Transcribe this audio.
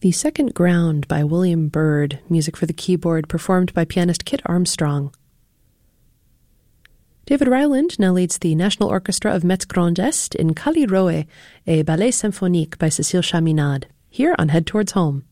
The Second Ground by William Byrd, music for the keyboard performed by pianist Kit Armstrong. David Ryland now leads the National Orchestra of Metz Grand Est in Kali Roe, a ballet symphonique by Cécile Chaminade, here on Head Towards Home.